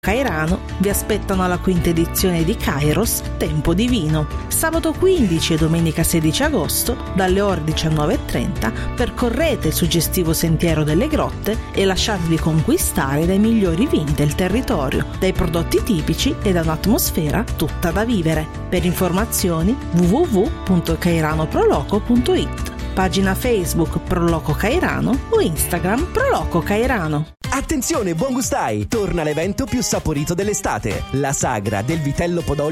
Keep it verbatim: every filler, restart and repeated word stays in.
Cairano vi aspettano alla quinta edizione di Kairos Tempo di Vino, sabato quindici e domenica sedici agosto dalle ore diciannove e trenta. Percorrete il suggestivo sentiero delle grotte e lasciatevi conquistare dai migliori vini del territorio, dai prodotti tipici e da un'atmosfera tutta da vivere. Per informazioni w w w punto cairanoproloco punto i t, pagina Facebook Proloco Cairano o Instagram Proloco Cairano. Attenzione, buon gustai! Torna l'evento più saporito dell'estate, la sagra del vitello podolico